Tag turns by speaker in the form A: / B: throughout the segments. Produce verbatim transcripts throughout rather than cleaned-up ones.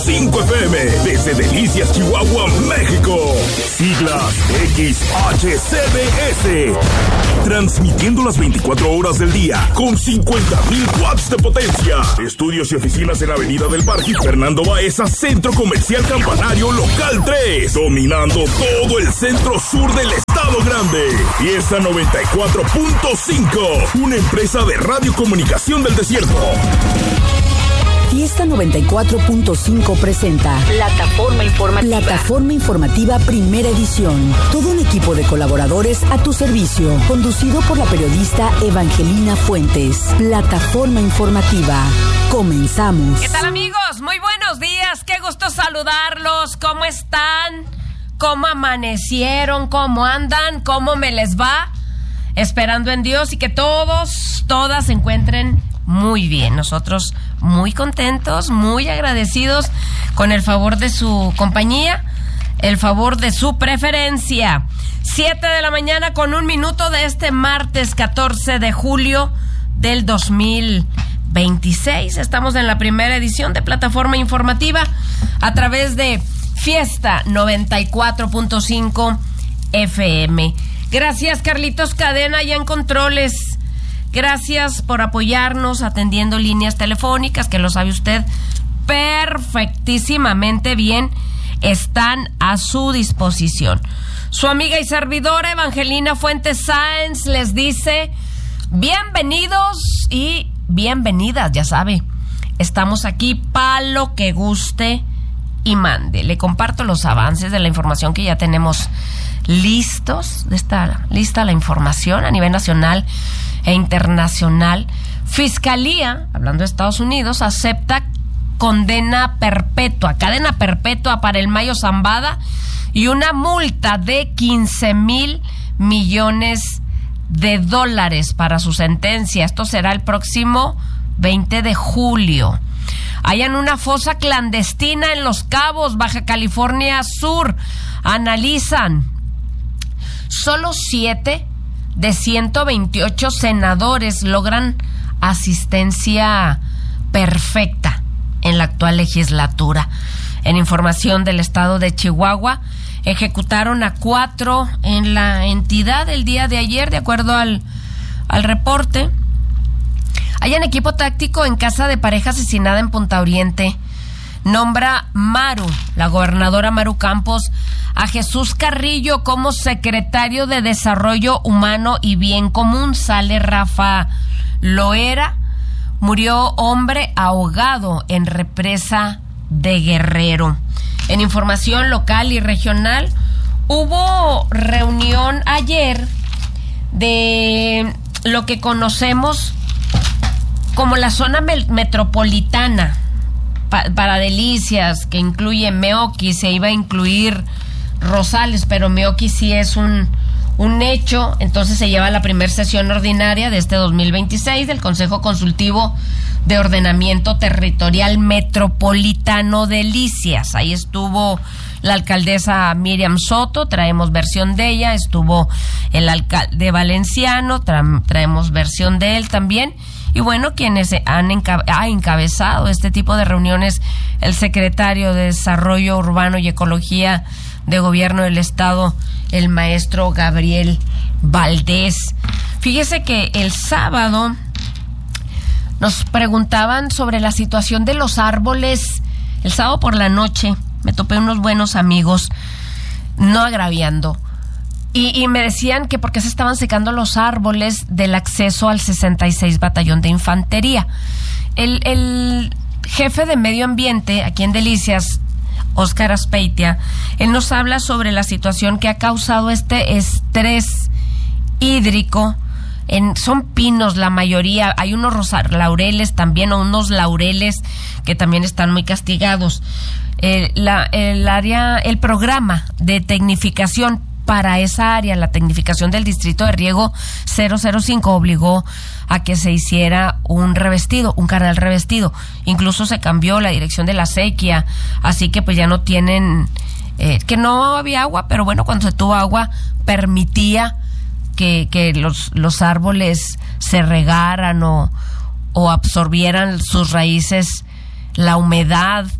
A: cinco F M, desde Delicias, Chihuahua, México. Siglas X H C B S. Transmitiendo las veinticuatro horas del día con cincuenta mil watts de potencia. Estudios y oficinas en la Avenida del Parque Fernando Baeza, Centro Comercial Campanario Local tres. Dominando todo el centro sur del Estado Grande. Fiesta noventa y cuatro punto cinco. Una empresa de radiocomunicación del desierto.
B: Fiesta noventa y cuatro punto cinco presenta
C: Plataforma Informativa.
B: Plataforma Informativa Primera Edición. Todo un equipo de colaboradores a tu servicio, conducido por la periodista Evangelina Fuentes. Plataforma Informativa. Comenzamos.
D: ¿Qué tal, amigos? Muy buenos días. Qué gusto saludarlos. ¿Cómo están? ¿Cómo amanecieron? ¿Cómo andan? ¿Cómo me les va? Esperando en Dios y que todos, todas se encuentren muy bien. Nosotros muy contentos, muy agradecidos con el favor de su compañía, el favor de su preferencia. Siete de la mañana con un minuto de este martes catorce de julio del dos mil veintiséis. Estamos en la primera edición de Plataforma Informativa a través de Fiesta noventa y cuatro punto cinco F M. Gracias, Carlitos Cadena, ya en controles. Gracias por apoyarnos atendiendo líneas telefónicas, que lo sabe usted perfectísimamente bien, están a su disposición. Su amiga y servidora Evangelina Fuentes Sáenz les dice bienvenidos y bienvenidas, ya sabe. Estamos aquí para lo que guste y mande. Le comparto los avances de la información que ya tenemos listos. Está lista la información a nivel nacional e internacional. Fiscalía, hablando de Estados Unidos, acepta condena perpetua, cadena perpetua para el Mayo Zambada y una multa de quince mil millones de dólares para su sentencia. Esto será el próximo veinte de julio. Hallan una fosa clandestina en Los Cabos, Baja California Sur. Analizan. Solo siete de ciento veintiocho senadores logran asistencia perfecta en la actual legislatura. En información del estado de Chihuahua, ejecutaron a cuatro en la entidad el día de ayer, de acuerdo al, al reporte. Hay un equipo táctico en casa de pareja asesinada en Punta Oriente. Nombra Maru, la gobernadora Maru Campos, a Jesús Carrillo como secretario de Desarrollo Humano y Bien Común. Sale Rafa Loera. Murió hombre ahogado en represa de Guerrero. En información local y regional, hubo reunión ayer de lo que conocemos como la zona me- metropolitana pa- para Delicias, que incluye Meoqui. Se iba a incluir Rosales, pero Meoqui sí es un, un hecho. Entonces se lleva la primera sesión ordinaria de este dos mil veintiséis del Consejo Consultivo de Ordenamiento Territorial Metropolitano Delicias. Ahí estuvo la alcaldesa Miriam Soto, traemos versión de ella. Estuvo el alcalde Valenciano, tra- traemos versión de él también. Y bueno, quienes han enca- ha encabezado este tipo de reuniones, el secretario de Desarrollo Urbano y Ecología de Gobierno del Estado, el maestro Gabriel Valdés. Fíjese que el sábado nos preguntaban sobre la situación de los árboles. El sábado por la noche me topé unos buenos amigos, no agraviando, y, y me decían que por qué se estaban secando los árboles del acceso al sesenta y seis Batallón de Infantería. El, el jefe de Medio Ambiente aquí en Delicias, Óscar Azpeitia, él nos habla sobre la situación que ha causado este estrés hídrico. En, son pinos la mayoría, hay unos rosa, laureles también, o unos laureles que también están muy castigados. Eh, la, el área, el programa de tecnificación para esa área, la tecnificación del distrito de riego cero cero cinco, obligó a que se hiciera un revestido, un canal revestido. Incluso se cambió la dirección de la acequia, así que pues ya no tienen, eh, que no había agua, pero bueno, cuando se tuvo agua permitía que, que los, los árboles se regaran o, o absorbieran sus raíces la humedad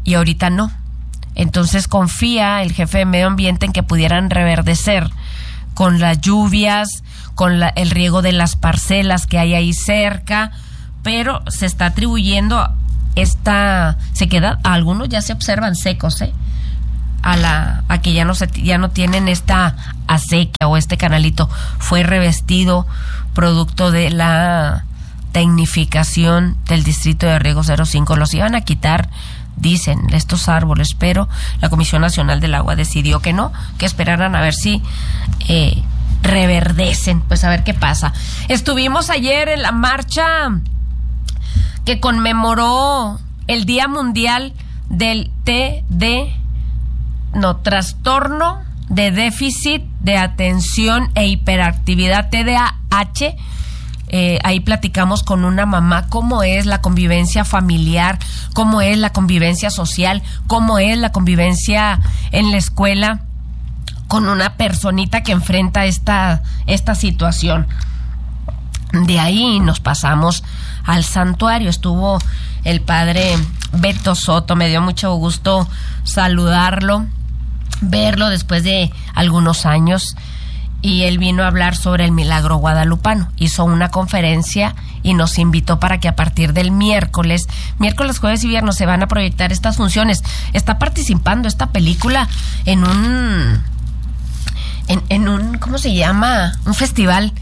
D: y ahorita no. Entonces confía el jefe de medio ambiente en que pudieran reverdecer con las lluvias, con la, el riego de las parcelas que hay ahí cerca, pero se está atribuyendo esta sequedad. A algunos ya se observan secos, ¿eh? A la a que ya no se ya no tienen esta acequia o este canalito. Fue revestido producto de la tecnificación del distrito de riego cero cinco. Los iban a quitar, dicen, estos árboles, pero la Comisión Nacional del Agua decidió que no, que esperaran a ver si eh, reverdecen, pues a ver qué pasa. Estuvimos ayer en la marcha que conmemoró el Día Mundial del T D, no, trastorno de déficit de atención e hiperactividad, T D A H. Eh, ahí platicamos con una mamá cómo es la convivencia familiar, cómo es la convivencia social, cómo es la convivencia en la escuela con una personita que enfrenta esta, esta situación. De ahí nos pasamos al santuario. Estuvo el padre Beto Soto, me dio mucho gusto saludarlo, verlo después de algunos años, y él vino a hablar sobre el milagro guadalupano. Hizo una conferencia y nos invitó para que a partir del miércoles, miércoles, jueves y viernes se van a proyectar estas funciones. Está participando esta película en un, en, en un, ¿cómo se llama? Un festival.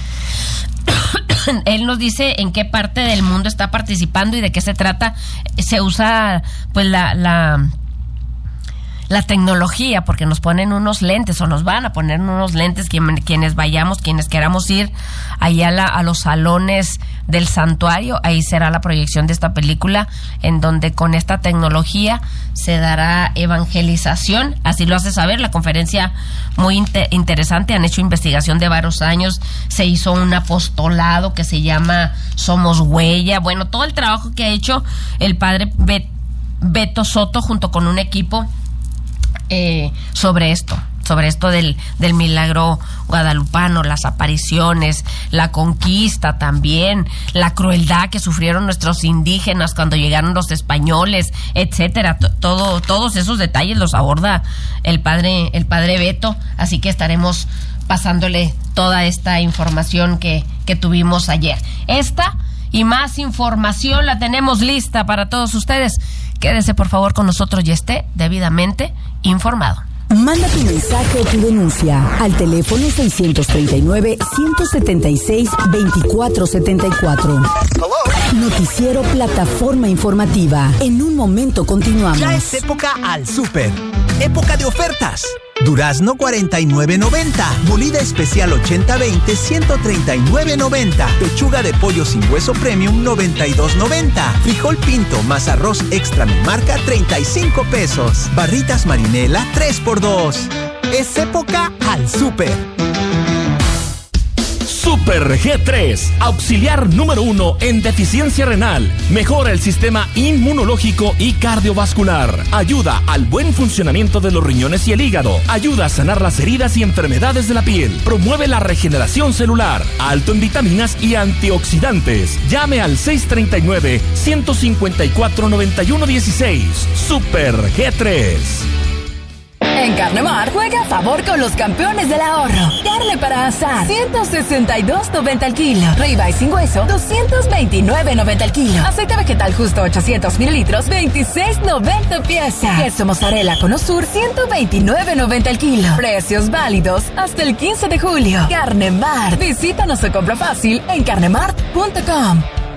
D: Él nos dice en qué parte del mundo está participando y de qué se trata. Se usa, pues, la, la la tecnología, porque nos ponen unos lentes, o nos van a poner unos lentes quien, quienes vayamos, quienes queramos ir allá a, la, a los salones del santuario. Ahí será la proyección de esta película, en donde con esta tecnología se dará evangelización. Así lo hace saber la conferencia, muy inter- interesante. Han hecho investigación de varios años, se hizo un apostolado que se llama Somos Huella. Bueno, todo el trabajo que ha hecho el padre Bet- Beto Soto junto con un equipo Eh, sobre esto, sobre esto del, del milagro guadalupano, las apariciones, la conquista también, la crueldad que sufrieron nuestros indígenas cuando llegaron los españoles, etcétera. T- todo, todos esos detalles los aborda el padre, el padre Beto, así que estaremos pasándole toda esta información que, que tuvimos ayer. Esta y más información la tenemos lista para todos ustedes. Quédese por favor con nosotros y esté debidamente informado.
B: Manda tu mensaje o tu denuncia al teléfono seiscientos treinta y nueve, ciento setenta y seis, veinticuatro setenta y cuatro. Noticiero Plataforma Informativa. En un momento continuamos.
C: Ya es época al súper. Época de ofertas. Durazno cuarenta y nueve noventa. Molida especial ochenta veinte, ciento treinta y nueve noventa. Pechuga de pollo sin hueso premium noventa y dos noventa. Frijol pinto más arroz extra mi marca treinta y cinco pesos. Barritas marinela tres por dos. Es época al súper.
A: Super G tres, auxiliar número uno en deficiencia renal. Mejora el sistema inmunológico y cardiovascular. Ayuda al buen funcionamiento de los riñones y el hígado. Ayuda a sanar las heridas y enfermedades de la piel. Promueve la regeneración celular. Alto en vitaminas y antioxidantes. Llame al seis treinta y nueve, ciento cincuenta y cuatro, noventa y uno dieciséis. Super G tres.
E: En Carnemar, juega a favor con los campeones del ahorro. Carne para asar, ciento sesenta y dos noventa el kilo. Ribeye sin hueso, doscientos veintinueve noventa el kilo. Aceite vegetal justo ochocientos mililitros, veintiséis noventa pieza. Queso mozzarella con Osur, ciento veintinueve noventa el kilo. Precios válidos hasta el quince de julio. Carnemar. Visítanos o compra fácil en carnemart punto com.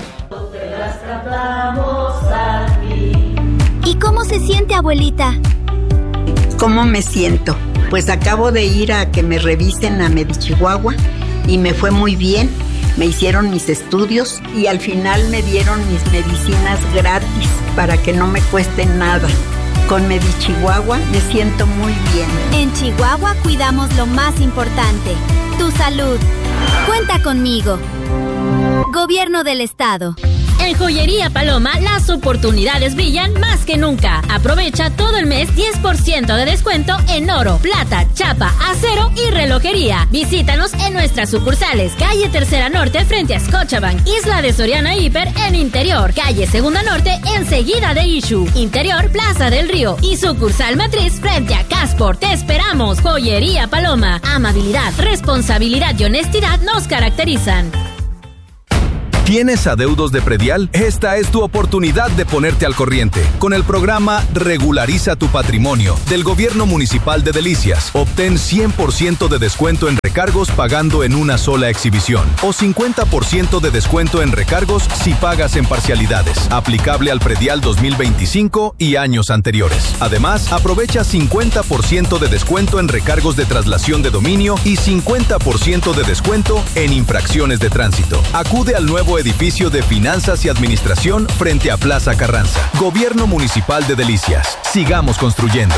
F: ¿Y cómo se siente, abuelita?
G: ¿Cómo me siento? Pues acabo de ir a que me revisen a Medichihuahua y me fue muy bien. Me hicieron mis estudios y al final me dieron mis medicinas gratis para que no me cuesten nada. Con Medichihuahua me siento muy bien.
F: En Chihuahua cuidamos lo más importante, tu salud. Cuenta conmigo. Gobierno del Estado.
H: En Joyería Paloma, las oportunidades brillan más que nunca. Aprovecha todo el mes diez por ciento de descuento en oro, plata, chapa, acero y relojería. Visítanos en nuestras sucursales. Calle Tercera Norte frente a Scotiabank. Isla de Soriana Hiper en Interior. Calle Segunda Norte enseguida de Issue. Interior Plaza del Río. Y sucursal Matriz frente a Casport. Te esperamos. Joyería Paloma. Amabilidad, responsabilidad y honestidad nos caracterizan.
I: ¿Tienes adeudos de predial? Esta es tu oportunidad de ponerte al corriente. Con el programa Regulariza tu Patrimonio del Gobierno Municipal de Delicias, obtén cien por ciento de descuento en recargos pagando en una sola exhibición o cincuenta por ciento de descuento en recargos si pagas en parcialidades. Aplicable al predial dos mil veinticinco y años anteriores. Además, aprovecha cincuenta por ciento de descuento en recargos de traslación de dominio y cincuenta por ciento de descuento en infracciones de tránsito. Acude al nuevo edificio de Finanzas y Administración frente a Plaza Carranza. Gobierno Municipal de Delicias. Sigamos construyendo.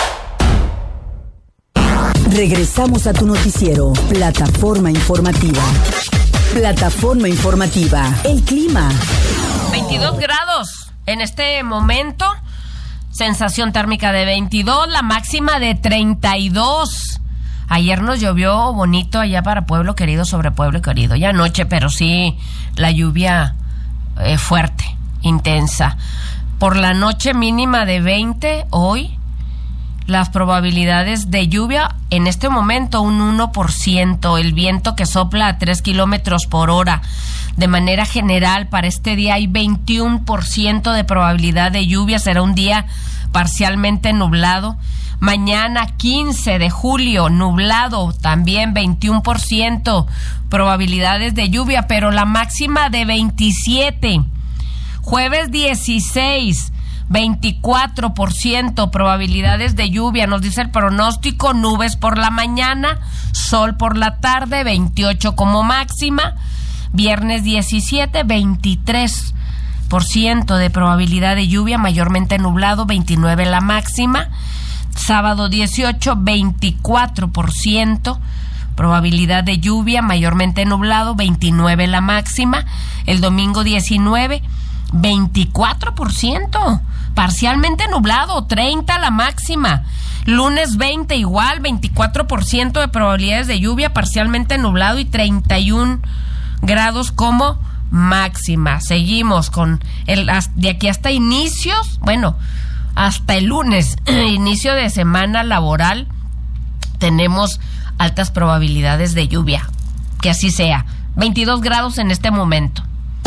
B: Regresamos a tu noticiero, Plataforma Informativa. Plataforma Informativa, el clima.
D: veintidós grados en este momento, sensación térmica de veintidós, la máxima de treinta y dos. Ayer nos llovió bonito allá para Pueblo Querido, sobre Pueblo Querido. Ya anoche, pero sí, la lluvia eh, fuerte, intensa. Por la noche mínima de veinte, hoy, las probabilidades de lluvia, en este momento, un uno por ciento. El viento que sopla a tres kilómetros por hora. De manera general, para este día hay veintiuno por ciento de probabilidad de lluvia. Será un día parcialmente nublado. Mañana quince de julio, nublado, también veintiuno por ciento probabilidades de lluvia, pero la máxima de veintisiete. Jueves dieciséis, veinticuatro por ciento probabilidades de lluvia, nos dice el pronóstico, nubes por la mañana, sol por la tarde, veintiocho como máxima. Viernes diecisiete, veintitrés por ciento de probabilidad de lluvia, mayormente nublado, veintinueve la máxima. Sábado dieciocho, veinticuatro por ciento probabilidad de lluvia, mayormente nublado, veintinueve la máxima. El domingo diecinueve, veinticuatro por ciento parcialmente nublado, treinta la máxima. Lunes veinte, igual, veinticuatro por ciento de probabilidades de lluvia, parcialmente nublado y treinta y uno grados como máxima. Seguimos con el de aquí hasta inicios, bueno, hasta el lunes, inicio de semana laboral, tenemos altas probabilidades de lluvia. Que así sea. veintidós grados en este momento.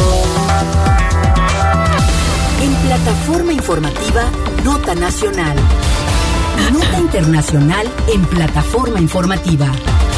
B: En Plataforma Informativa, Nota Nacional. Nota Internacional en Plataforma Informativa.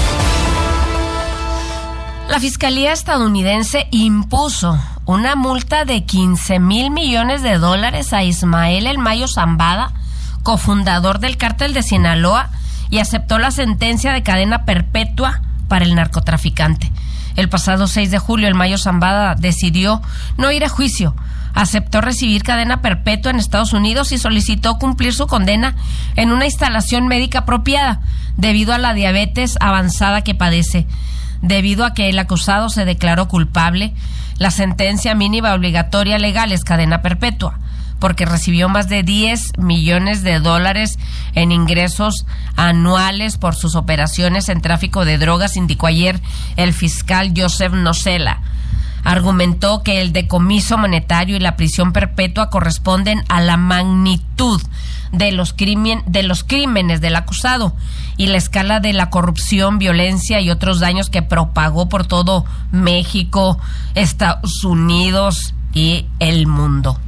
D: La Fiscalía estadounidense impuso una multa de quince mil millones de dólares a Ismael El Mayo Zambada, cofundador del Cártel de Sinaloa, y aceptó la sentencia de cadena perpetua para el narcotraficante. El pasado seis de julio, El Mayo Zambada decidió no ir a juicio, aceptó recibir cadena perpetua en Estados Unidos y solicitó cumplir su condena en una instalación médica apropiada, debido a la diabetes avanzada que padece. Debido a que el acusado se declaró culpable, la sentencia mínima obligatoria legal es cadena perpetua, porque recibió más de diez millones de dólares en ingresos anuales por sus operaciones en tráfico de drogas, indicó ayer el fiscal Joseph Nocella. Argumentó que el decomiso monetario y la prisión perpetua corresponden a la magnitud de los, crimen, de los crímenes del acusado y la escala de la corrupción, violencia y otros daños que propagó por todo México, Estados Unidos y el mundo.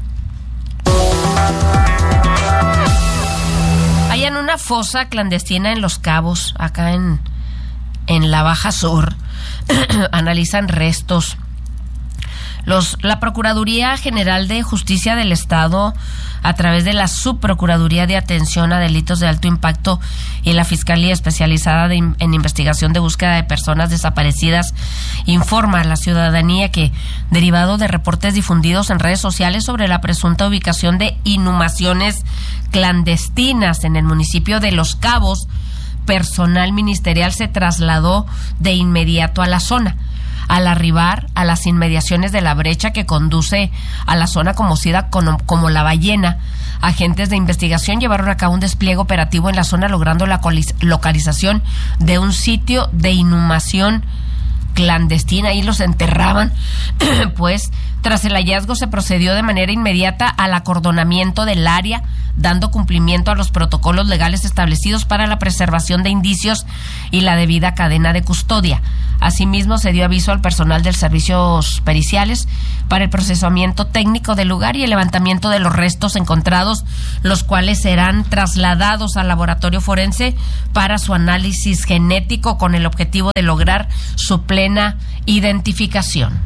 D: Hay en una fosa clandestina en Los Cabos, acá en, en la Baja Sur, analizan restos. Los, la Procuraduría General de Justicia del Estado, a través de la Subprocuraduría de Atención a Delitos de Alto Impacto y la Fiscalía Especializada de, en Investigación de Búsqueda de Personas Desaparecidas, informa a la ciudadanía que, derivado de reportes difundidos en redes sociales sobre la presunta ubicación de inhumaciones clandestinas en el municipio de Los Cabos, personal ministerial se trasladó de inmediato a la zona. Al arribar a las inmediaciones de la brecha que conduce a la zona conocida como, como La Ballena, agentes de investigación llevaron a cabo un despliegue operativo en la zona, logrando la localización de un sitio de inhumación clandestina. Ahí los enterraban. Pues tras el hallazgo se procedió de manera inmediata al acordonamiento del área, dando cumplimiento a los protocolos legales establecidos para la preservación de indicios y la debida cadena de custodia. Asimismo, se dio aviso al personal de servicios periciales para el procesamiento técnico del lugar y el levantamiento de los restos encontrados, los cuales serán trasladados al laboratorio forense para su análisis genético con el objetivo de lograr su plena identificación.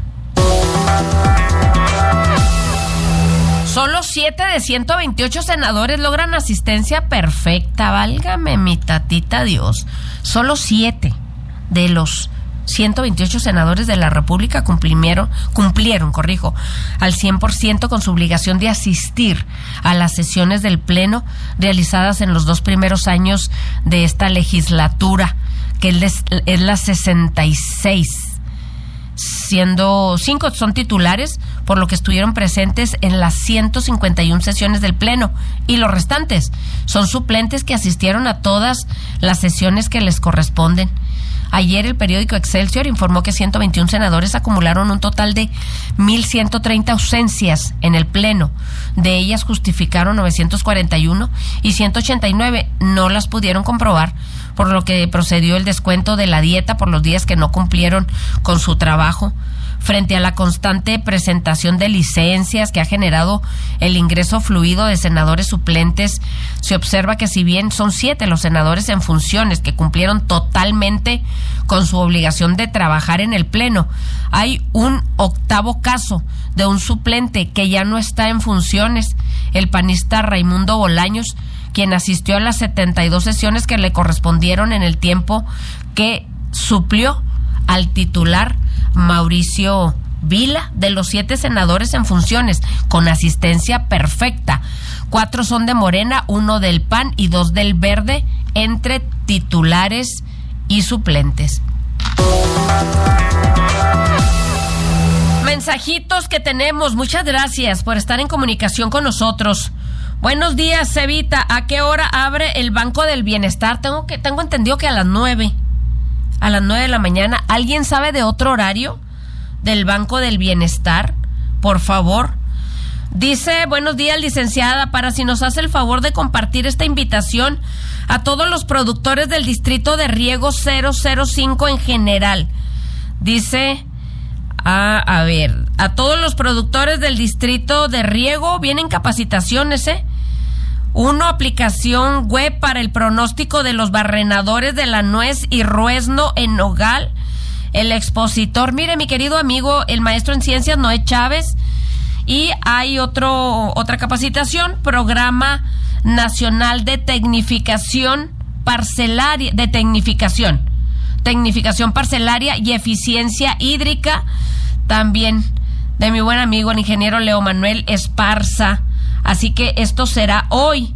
D: Solo siete de ciento veintiocho senadores logran asistencia perfecta. Válgame mi tatita Dios. Solo siete de los ciento veintiocho senadores de la República cumplieron, cumplieron, corrijo, al cien por ciento con su obligación de asistir a las sesiones del Pleno realizadas en los dos primeros años de esta legislatura, que es la sesenta y seis. Siendo cinco son titulares, por lo que estuvieron presentes en las ciento cincuenta y una sesiones del Pleno, y los restantes son suplentes que asistieron a todas las sesiones que les corresponden. Ayer el periódico Excelsior informó que ciento veintiún senadores acumularon un total de mil ciento treinta ausencias en el Pleno. De ellas justificaron novecientos cuarenta y uno y ciento ochenta y nueve no las pudieron comprobar, por lo que procedió el descuento de la dieta por los días que no cumplieron con su trabajo. Frente a la constante presentación de licencias que ha generado el ingreso fluido de senadores suplentes, se observa que si bien son siete los senadores en funciones que cumplieron totalmente con su obligación de trabajar en el Pleno, hay un octavo caso de un suplente que ya no está en funciones, el panista Raimundo Bolaños, quien asistió a las setenta y dos sesiones que le correspondieron en el tiempo que suplió al titular Mauricio Vila. De los siete senadores en funciones con asistencia perfecta, cuatro son de Morena, uno del P A N y dos del Verde, entre titulares y suplentes. Mensajitos que tenemos. Muchas gracias por estar en comunicación con nosotros. Buenos días, Evita. ¿A qué hora abre el Banco del Bienestar? Tengo que tengo entendido que a las nueve. A las nueve de la mañana. ¿Alguien sabe de otro horario del Banco del Bienestar? Por favor. Dice, buenos días, licenciada, para si nos hace el favor de compartir esta invitación a todos los productores del distrito de riego cero cero cinco en general. Dice, a, a ver, a todos los productores del distrito de riego vienen capacitaciones, ¿eh? Uno, aplicación web para el pronóstico de los barrenadores de la nuez y ruesno en nogal. El expositor, mire, mi querido amigo, el maestro en ciencias Noé Chávez. Y hay otro otra capacitación, programa nacional de tecnificación parcelaria, de tecnificación, tecnificación parcelaria y eficiencia hídrica, también de mi buen amigo el ingeniero Leo Manuel Esparza. Así que esto será hoy,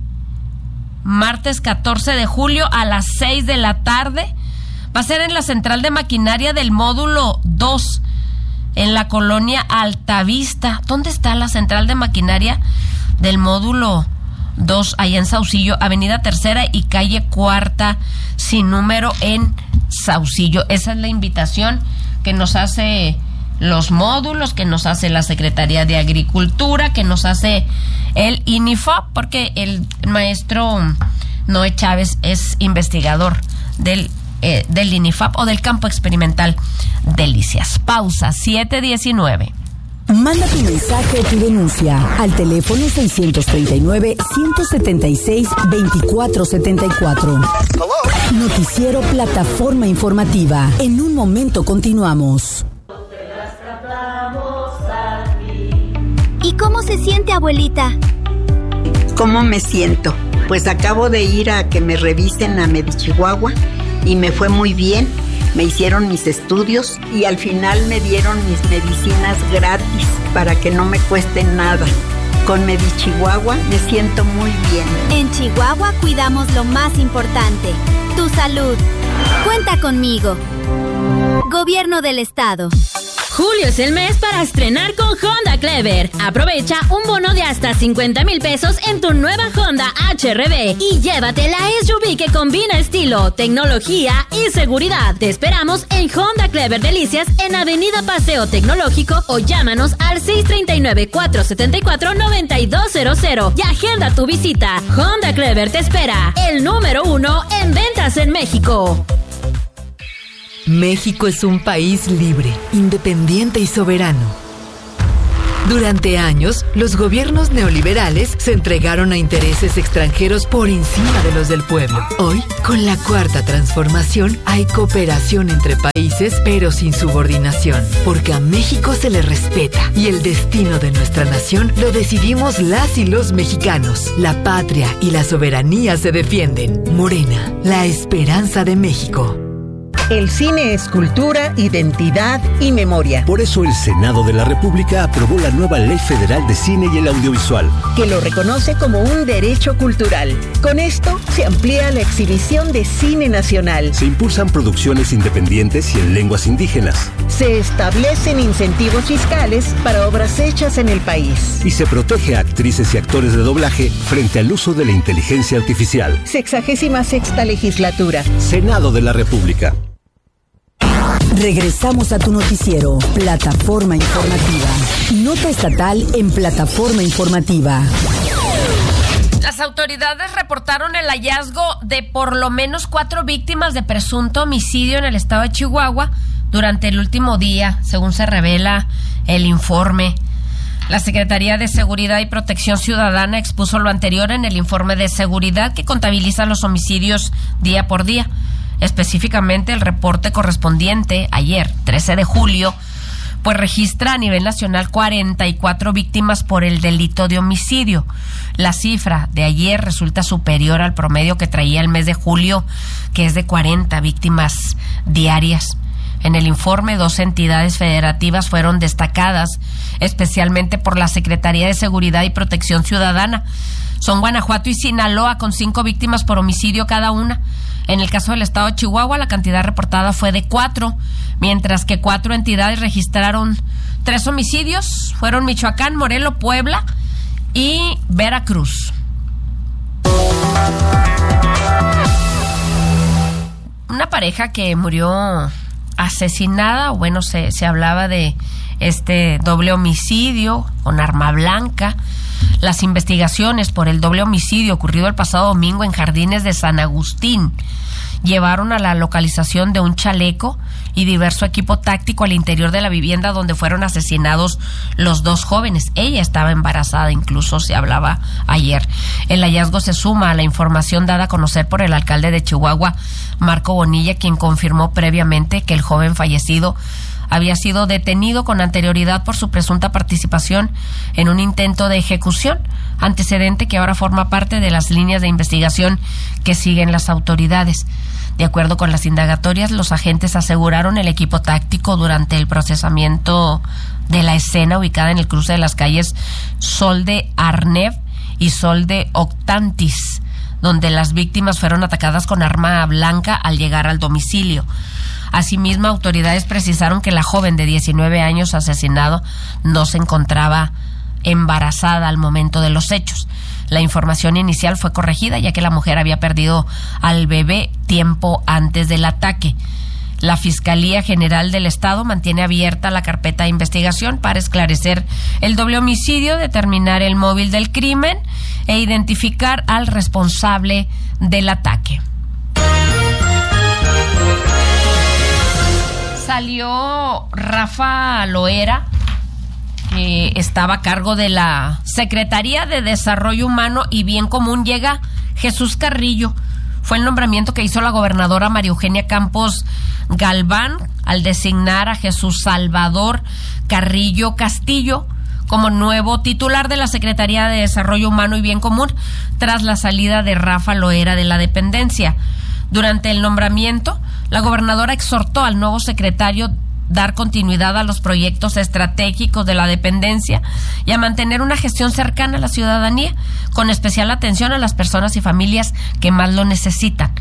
D: martes catorce de julio a las seis de la tarde. Va a ser en la central de maquinaria del módulo dos, en la colonia Altavista. ¿Dónde está la central de maquinaria del módulo dos? Allá en Saucillo, avenida Tercera y calle Cuarta, sin número, en Saucillo. Esa es la invitación que nos hace los módulos, que nos hace la Secretaría de Agricultura, que nos hace el INIFAP, porque el maestro Noé Chávez es investigador del eh, del INIFAP o del Campo Experimental Delicias. Pausa, siete diecinueve.
B: Manda tu mensaje o tu denuncia al teléfono seiscientos treinta y nueve, ciento setenta y seis, veinticuatro setenta y cuatro. Noticiero Plataforma Informativa. En un momento continuamos.
F: ¿Y cómo se siente, abuelita?
G: ¿Cómo me siento? Pues acabo de ir a que me revisen a Medichihuahua y me fue muy bien. Me hicieron mis estudios y al final me dieron mis medicinas gratis para que no me cuesten nada. Con Medichihuahua me siento muy bien.
F: En Chihuahua cuidamos lo más importante, tu salud. Cuenta conmigo. Gobierno del Estado.
H: Julio es el mes para estrenar con Honda Clever. Aprovecha un bono de hasta cincuenta mil pesos en tu nueva Honda H R V y llévate la S U V que combina estilo, tecnología y seguridad. Te esperamos en Honda Clever Delicias en Avenida Paseo Tecnológico o llámanos al seis tres nueve, cuatro siete cuatro, nueve dos cero cero y agenda tu visita. Honda Clever te espera, el número uno en ventas en México.
J: México es un país libre, independiente y soberano. Durante años, los gobiernos neoliberales se entregaron a intereses extranjeros por encima de los del pueblo. Hoy, con la Cuarta Transformación, hay cooperación entre países, pero sin subordinación, porque a México se le respeta y el destino de nuestra nación lo decidimos las y los mexicanos. La patria y la soberanía se defienden. Morena, la esperanza de México.
K: El cine es cultura, identidad y memoria.
L: Por eso el Senado de la República aprobó la nueva Ley Federal de Cine y el Audiovisual,
K: que lo reconoce como un derecho cultural. Con esto se amplía la exhibición de cine nacional.
L: Se impulsan producciones independientes y en lenguas indígenas.
K: Se establecen incentivos fiscales para obras hechas en el país.
L: Y se protege a actrices y actores de doblaje frente al uso de la inteligencia artificial.
K: Sexagésima sexta legislatura.
L: Senado de la República.
B: Regresamos a tu noticiero, Plataforma Informativa. Nota estatal en Plataforma Informativa.
D: Las autoridades reportaron el hallazgo de por lo menos cuatro víctimas de presunto homicidio en el estado de Chihuahua durante el último día, según se revela el informe. La Secretaría de Seguridad y Protección Ciudadana expuso lo anterior en el informe de seguridad que contabiliza los homicidios día por día. Específicamente el reporte correspondiente ayer, trece de julio, pues registra a nivel nacional cuarenta y cuatro víctimas por el delito de homicidio. La cifra de ayer resulta superior al promedio que traía el mes de julio, que es de cuarenta víctimas diarias. En el informe, dos entidades federativas fueron destacadas, especialmente por la Secretaría de Seguridad y Protección Ciudadana. Son Guanajuato y Sinaloa, con cinco víctimas por homicidio cada una. En el caso del estado de Chihuahua, la cantidad reportada fue de cuatro, mientras que cuatro entidades registraron tres homicidios. Fueron Michoacán, Morelos, Puebla y Veracruz. Una pareja que murió asesinada, o bueno, se, se hablaba de este doble homicidio con arma blanca. Las investigaciones por el doble homicidio ocurrido el pasado domingo en Jardines de San Agustín llevaron a la localización de un chaleco y diverso equipo táctico al interior de la vivienda donde fueron asesinados los dos jóvenes. Ella estaba embarazada, incluso se hablaba ayer. El hallazgo se suma a la información dada a conocer por el alcalde de Chihuahua, Marco Bonilla, quien confirmó previamente que el joven fallecido había sido detenido con anterioridad por su presunta participación en un intento de ejecución, antecedente que ahora forma parte de las líneas de investigación que siguen las autoridades. De acuerdo con las indagatorias, los agentes aseguraron el equipo táctico durante el procesamiento de la escena ubicada en el cruce de las calles Sol de Arnev y Sol de Octantis, donde las víctimas fueron atacadas con arma blanca al llegar al domicilio. Asimismo, autoridades precisaron que la joven de diecinueve años asesinado no se encontraba embarazada al momento de los hechos. La información inicial fue corregida, ya que la mujer había perdido al bebé tiempo antes del ataque. La Fiscalía General del Estado mantiene abierta la carpeta de investigación para esclarecer el doble homicidio, determinar el móvil del crimen e identificar al responsable del ataque. Salió Rafa Loera, que estaba a cargo de la Secretaría de Desarrollo Humano y Bien Común. Llega Jesús Carrillo. Fue el nombramiento que hizo la gobernadora María Eugenia Campos Galván al designar a Jesús Salvador Carrillo Castillo como nuevo titular de la Secretaría de Desarrollo Humano y Bien Común tras la salida de Rafa Loera de la dependencia. Durante el nombramiento, la gobernadora exhortó al nuevo secretario dar continuidad a los proyectos estratégicos de la dependencia y a mantener una gestión cercana a la ciudadanía, con especial atención a las personas y familias que más lo necesitan.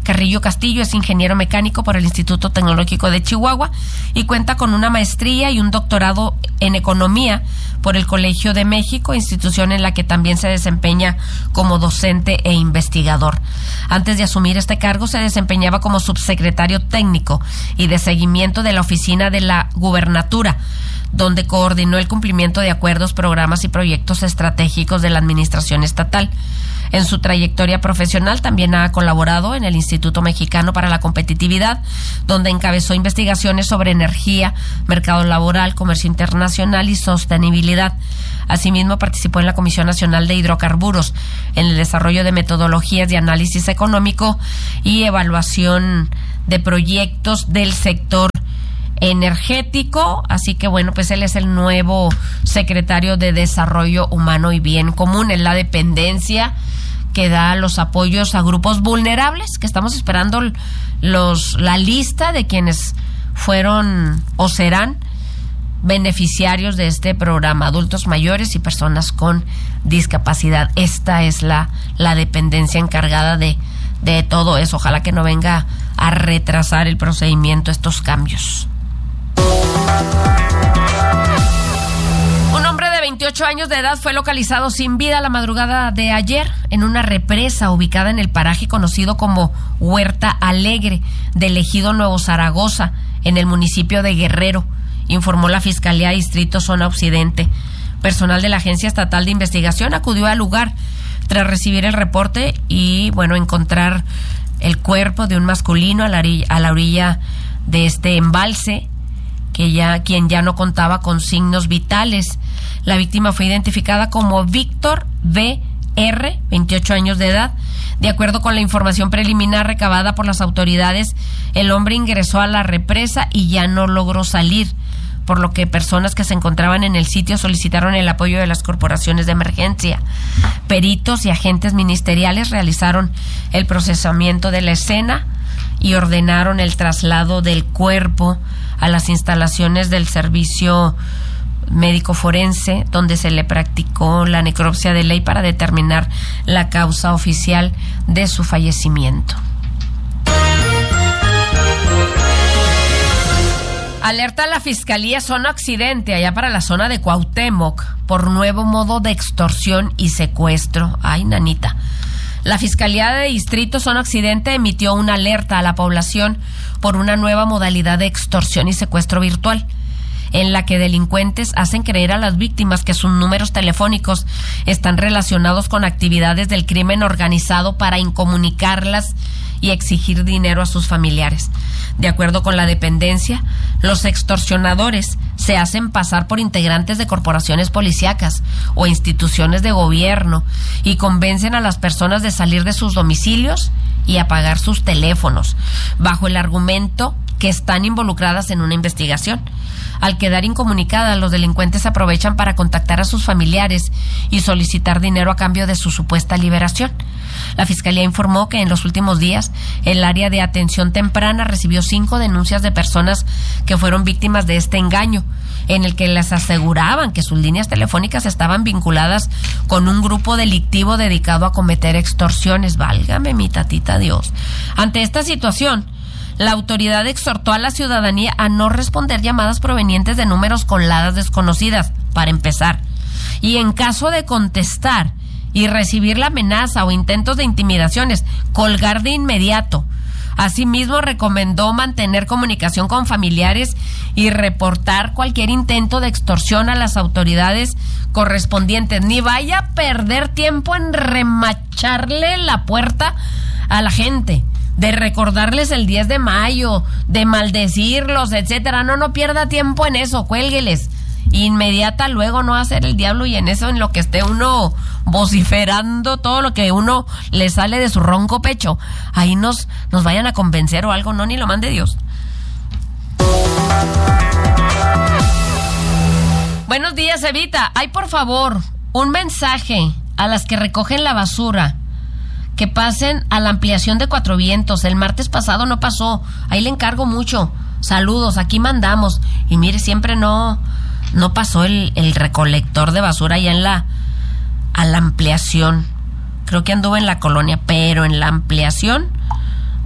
D: Carrillo Castillo es ingeniero mecánico por el Instituto Tecnológico de Chihuahua y cuenta con una maestría y un doctorado en economía por el Colegio de México, institución en la que también se desempeña como docente e investigador. Antes de asumir este cargo se desempeñaba como subsecretario técnico y de seguimiento de la oficina de la gubernatura, donde coordinó el cumplimiento de acuerdos, programas y proyectos estratégicos de la administración estatal. En su trayectoria profesional también ha colaborado en el Instituto Mexicano para la Competitividad, donde encabezó investigaciones sobre energía, mercado laboral, comercio internacional y sostenibilidad. Asimismo, participó en la Comisión Nacional de Hidrocarburos, en el desarrollo de metodologías de análisis económico y evaluación de proyectos del sector energético. Así que bueno, pues él es el nuevo secretario de Desarrollo Humano y Bien Común, en la dependencia que da los apoyos a grupos vulnerables, que estamos esperando los la lista de quienes fueron o serán beneficiarios de este programa, adultos mayores y personas con discapacidad. Esta es la, la dependencia encargada de, de todo eso. Ojalá que no venga a retrasar el procedimiento estos cambios. Un hombre de veintiocho años de edad fue localizado sin vida la madrugada de ayer en una represa ubicada en el paraje conocido como Huerta Alegre del ejido Nuevo Zaragoza, en el municipio de Guerrero, informó la Fiscalía Distrito Zona Occidente. Personal de la Agencia Estatal de Investigación acudió al lugar tras recibir el reporte y, bueno, encontrar el cuerpo de un masculino a la orilla, a la orilla de este embalse, que ya, quien ya no contaba con signos vitales. La víctima fue identificada como Víctor V R, veintiocho años de edad. De acuerdo con la información preliminar recabada por las autoridades, el hombre ingresó a la represa y ya no logró salir, por lo que personas que se encontraban en el sitio solicitaron el apoyo de las corporaciones de emergencia. Peritos y agentes ministeriales realizaron el procesamiento de la escena y ordenaron el traslado del cuerpo a las instalaciones del servicio médico forense, donde se le practicó la necropsia de ley para determinar la causa oficial de su fallecimiento. Alerta a la Fiscalía Zona Occidente, allá para la zona de Cuauhtémoc, por nuevo modo de extorsión y secuestro. Ay, nanita. La Fiscalía de Distrito Zona Occidente emitió una alerta a la población por una nueva modalidad de extorsión y secuestro virtual, en la que delincuentes hacen creer a las víctimas que sus números telefónicos están relacionados con actividades del crimen organizado para incomunicarlas y exigir dinero a sus familiares. De acuerdo con la dependencia, los extorsionadores se hacen pasar por integrantes de corporaciones policíacas o instituciones de gobierno y convencen a las personas de salir de sus domicilios y apagar sus teléfonos, bajo el argumento que están involucradas en una investigación. Al quedar incomunicadas, los delincuentes aprovechan para contactar a sus familiares y solicitar dinero a cambio de su supuesta liberación. La Fiscalía informó que en los últimos días el área de atención temprana recibió cinco denuncias de personas que fueron víctimas de este engaño, en el que les aseguraban que sus líneas telefónicas estaban vinculadas con un grupo delictivo dedicado a cometer extorsiones. Válgame mi tatita Dios. Ante esta situación, la autoridad exhortó a la ciudadanía a no responder llamadas provenientes de números con ladas desconocidas, para empezar. Y en caso de contestar y recibir la amenaza o intentos de intimidaciones, colgar de inmediato. Asimismo, recomendó mantener comunicación con familiares y reportar cualquier intento de extorsión a las autoridades correspondientes. Ni vaya a perder tiempo en remacharle la puerta a la gente, de recordarles el diez de mayo, de maldecirlos, etcétera. No, no pierda tiempo en eso, cuélgueles. Inmediata, luego no hacer el diablo y en eso, en lo que esté uno vociferando todo lo que uno le sale de su ronco pecho, ahí nos, nos vayan a convencer o algo. No, ni lo mande Dios. Buenos días, Evita. Ay, por favor, un mensaje a las que recogen la basura, que pasen a la ampliación de Cuatro Vientos. El martes pasado no pasó, ahí le encargo mucho. Saludos, aquí mandamos. Y mire, siempre no no pasó el, el recolector de basura allá en la a la ampliación. Creo que anduvo en la colonia, pero en la ampliación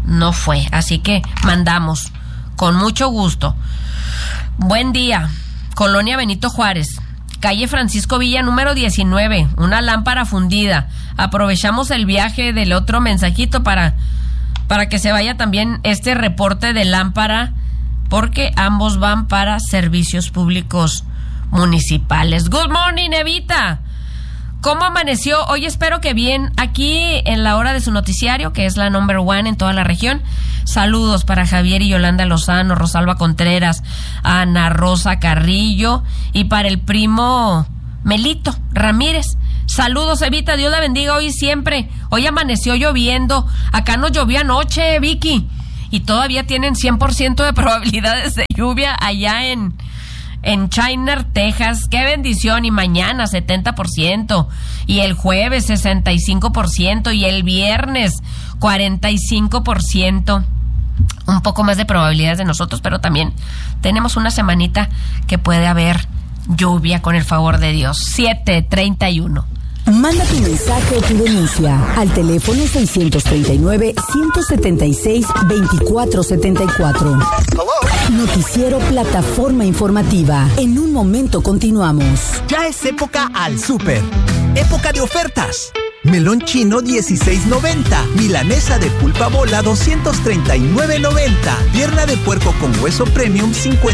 D: no fue. Así que mandamos con mucho gusto. Buen día, Colonia Benito Juárez, calle Francisco Villa número diecinueve, una lámpara fundida. Aprovechamos el viaje del otro mensajito para, para que se vaya también este reporte de lámpara, porque ambos van para servicios públicos municipales. Good morning, Evita. ¿Cómo amaneció? Hoy espero que bien. Aquí en la hora de su noticiario, que es la number one en toda la región. Saludos para Javier y Yolanda Lozano, Rosalba Contreras, Ana Rosa Carrillo y para el primo Melito Ramírez. Saludos, Evita, Dios la bendiga hoy y siempre. Hoy amaneció lloviendo. Acá nos llovió anoche, Vicky. Y todavía tienen cien por ciento de probabilidades de lluvia allá en... en Chiner, Texas. Qué bendición. Y mañana setenta por ciento, y el jueves sesenta y cinco por ciento, y el viernes cuarenta y cinco por ciento. Un poco más de probabilidades de nosotros, pero también tenemos una semanita que puede haber lluvia con el favor de Dios. siete treinta y uno.
B: Manda tu mensaje o tu denuncia al teléfono seiscientos treinta y nueve, ciento setenta y seis, veinticuatro setenta y cuatro. Noticiero Plataforma Informativa. En un momento continuamos.
C: Ya es época al súper. Época de ofertas. Melón chino dieciséis noventa. Milanesa de pulpa bola doscientos treinta y nueve noventa. Pierna de puerco con hueso premium cincuenta.